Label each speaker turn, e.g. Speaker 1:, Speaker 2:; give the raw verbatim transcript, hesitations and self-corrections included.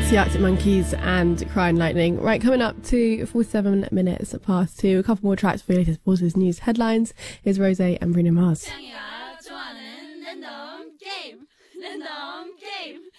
Speaker 1: That's the Arctic Monkeys and Crying Lightning. Right, coming up to forty-seven minutes past two. A couple more tracks for your latest Forces News headlines is Rosé and Bruno Mars.
Speaker 2: 좋아하는 랜덤 게임 랜덤 게임